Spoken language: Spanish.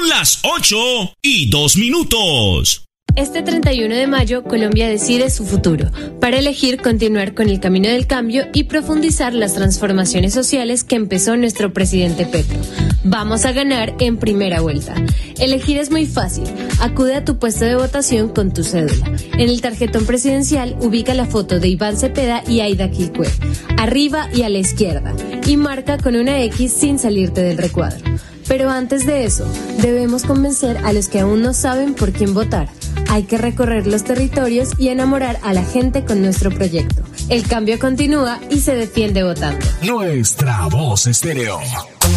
Son las 8:02. Este 31 de mayo, Colombia decide su futuro, para elegir continuar con el camino del cambio y profundizar las transformaciones sociales que empezó nuestro presidente Petro. Vamos a ganar en primera vuelta. Elegir es muy fácil. Acude a tu puesto de votación con tu cédula. En el tarjetón presidencial ubica la foto de Iván Cepeda y Aida Quilpué, arriba y a la izquierda, y marca con una X sin salirte del recuadro. Pero antes de eso, debemos convencer a los que aún no saben por quién votar. Hay que recorrer los territorios y enamorar a la gente con nuestro proyecto. El cambio continúa y se defiende votando. Nuestra Voz Estéreo.